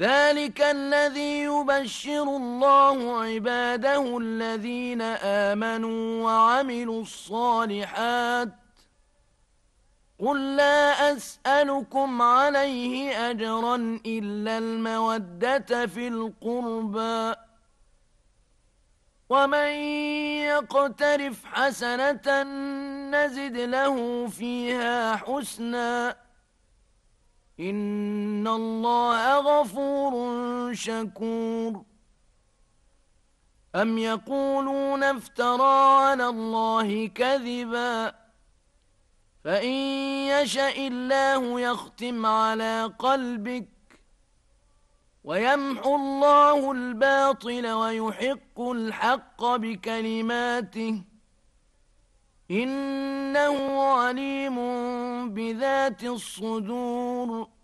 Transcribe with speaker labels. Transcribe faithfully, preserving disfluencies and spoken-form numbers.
Speaker 1: ذلك الذي يبشر الله عباده الذين آمنوا وعملوا الصالحات قل لا أسألكم عليه أجرا إلا المودة في القربى ومن يقترف حسنة نزد له فيها حسنا إن الله غفور شكور أم يقولون افترى على الله كذبا فإن يشأ الله يختم على قلبك ويمحو الله الباطل ويحق الحق بكلماته إنه عليم بذات الصدور